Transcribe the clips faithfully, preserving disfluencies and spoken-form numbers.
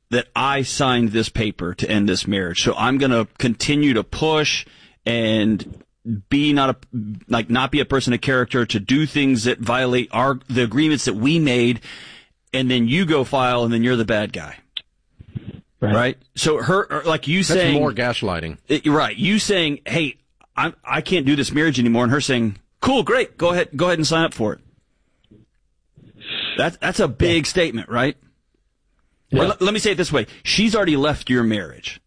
that I signed this paper to end this marriage. So I'm going to continue to push and be not a, like not be a person of character, to do things that violate our, the agreements that we made. And then you go file, and then you're the bad guy. Right. right? So her, like you That's saying. more gaslighting. It, right. You saying, hey, I I can't do this marriage anymore. And her saying, cool, great. Go ahead, go ahead and sign up for it. That's, that's a big yeah. statement, right? Yeah. Or l- let me say it this way. She's already left your marriage.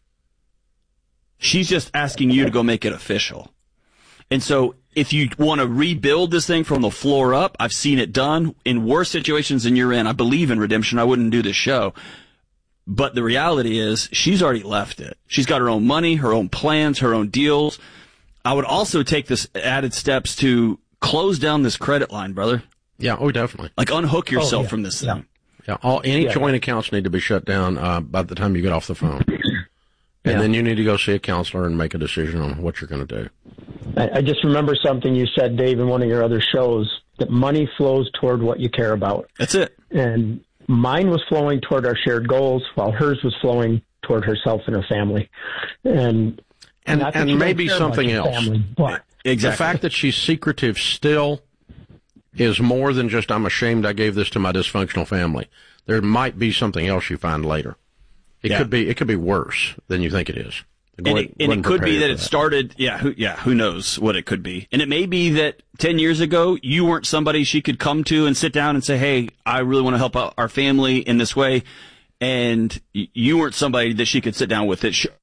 She's just asking you to go make it official. And so if you want to rebuild this thing from the floor up, I've seen it done in worse situations than you're in. I believe in redemption. I wouldn't do this show. But the reality is she's already left it. She's got her own money, her own plans, her own deals. I would also take this added steps to close down this credit line, brother. Yeah, oh, definitely. Like unhook yourself oh, yeah. from this yeah. thing. Yeah, all any yeah. joint accounts need to be shut down uh, by the time you get off the phone. And yeah. then you need to go see a counselor and make a decision on what you're going to do. I, I just remember something you said, Dave, in one of your other shows, that money flows toward what you care about. That's it. And mine was flowing toward our shared goals, while hers was flowing toward herself and her family. And and, and maybe something else. Family, but exactly. The fact that she's secretive still is more than just, I'm ashamed I gave this to my dysfunctional family. There might be something else you find later. It yeah. could be it could be worse than you think it is. And it, and it could be that it started, yeah, who, yeah, who knows what it could be. And it may be that ten years ago, you weren't somebody she could come to and sit down and say, hey, I really want to help out our family in this way. And you weren't somebody that she could sit down with that sh-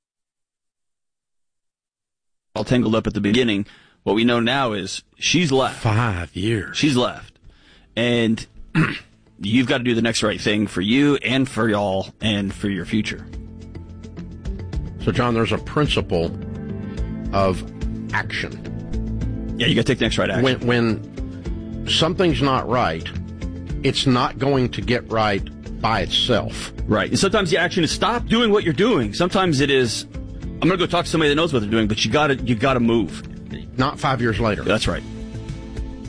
all tangled up at the beginning. What we know now is she's left. Five years. She's left. And you've got to do the next right thing for you and for y'all and for your future. So, John, there's a principle of action. Yeah, you got to take the next right action. When, when something's not right, it's not going to get right by itself. Right. And sometimes the action is stop doing what you're doing. Sometimes it is, I'm going to go talk to somebody that knows what they're doing, but you got to you got to move. Not five years later. That's right.